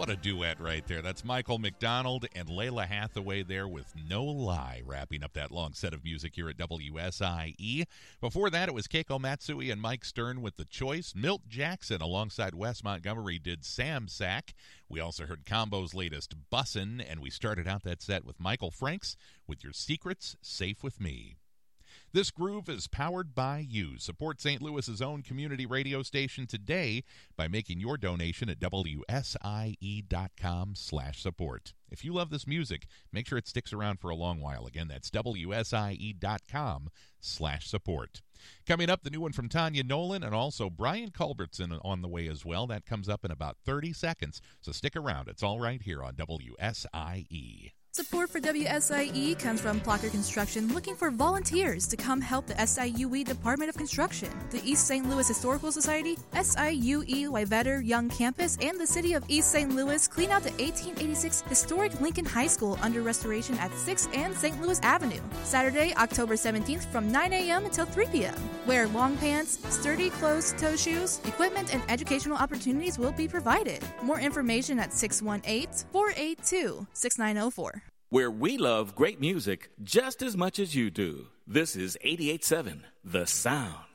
What a duet right there. That's Michael McDonald and Layla Hathaway there with No Lie, wrapping up that long set of music here at WSIE. Before that, it was Keiko Matsui and Mike Stern with The Choice. Milt Jackson alongside Wes Montgomery did Sam Sack. We also heard Combo's latest Bussin', and we started out that set with Michael Franks with Your Secrets Safe With Me. This groove is powered by you. Support St. Louis's own community radio station today by making your donation at WSIE.com/support. If you love this music, make sure it sticks around for a long while. Again, that's WSIE.com/support. Coming up, the new one from Tanya Nolan and also Brian Culbertson on the way as well. That comes up in about 30 seconds, so stick around. It's all right here on WSIE. Support for WSIE comes from Plucker Construction, looking for volunteers to come help the SIUE Department of Construction, the East St. Louis Historical Society, SIUE Wyvetter Young Campus, and the City of East St. Louis clean out the 1886 historic Lincoln High School under restoration at 6th and St. Louis Avenue. Saturday, October 17th from 9 a.m. until 3 p.m. Wear long pants, sturdy closed-toe shoes, equipment and educational opportunities will be provided. More information at 618-482-6904. Where we love great music just as much as you do. This is 88.7 The Sound.